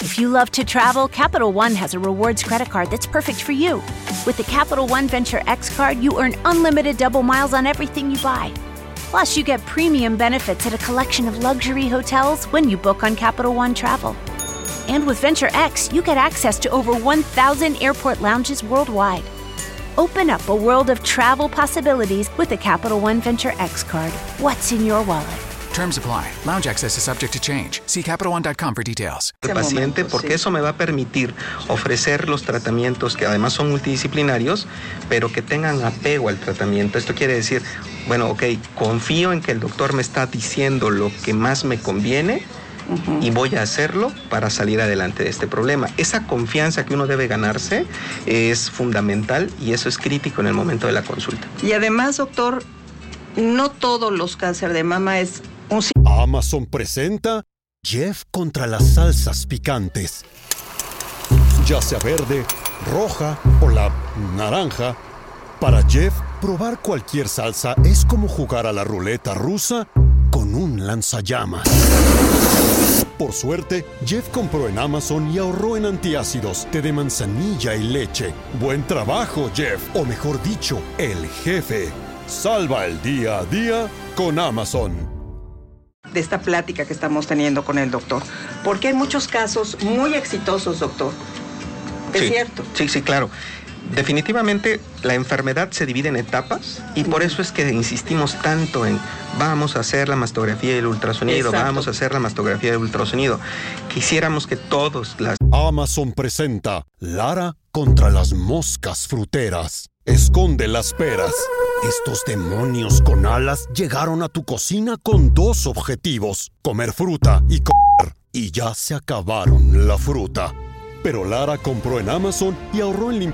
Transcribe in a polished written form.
If you love to travel, Capital One has a rewards credit card that's perfect for you. With the Capital One Venture X card, you earn unlimited double miles on everything you buy. Plus, you get premium benefits at a collection of luxury hotels when you book on Capital One Travel. And with Venture X, you get access to over 1,000 airport lounges worldwide. Open up a world of travel possibilities with the Capital One Venture X card. What's in your wallet? Terms apply. Lounge access is subject to change. See CapitalOne.com for details. El paciente, porque eso me va a permitir ofrecer los tratamientos que además son multidisciplinarios, pero que tengan apego al tratamiento. Esto quiere decir, bueno, ok, confío en que el doctor me está diciendo lo que más me conviene y voy a hacerlo para salir adelante de este problema. Esa confianza que uno debe ganarse es fundamental y eso es crítico en el momento de la consulta. Y además, doctor, no todos los cánceres de mama es un... Amazon presenta Jeff contra las salsas picantes. Ya sea verde, roja o la naranja, para Jeff, probar cualquier salsa es como jugar a la ruleta rusa con un lanzallamas. Por suerte, Jeff compró en Amazon y ahorró en antiácidos, té de manzanilla y leche. Buen trabajo, Jeff, o mejor dicho, el jefe. Salva el día a día con Amazon. De esta plática que estamos teniendo con el doctor, porque hay muchos casos muy exitosos, doctor. ¿Es cierto? Sí, claro. Definitivamente la enfermedad se divide en etapas y por eso es que insistimos tanto en vamos a hacer la mastografía y el ultrasonido, vamos a hacer la mastografía y el ultrasonido. Quisiéramos que todos las... Amazon presenta Lara contra las moscas fruteras. Esconde las peras. Estos demonios con alas llegaron a tu cocina con dos objetivos: comer fruta y comer. Y ya se acabaron la fruta. Pero Lara compró en Amazon y ahorró en limpieza.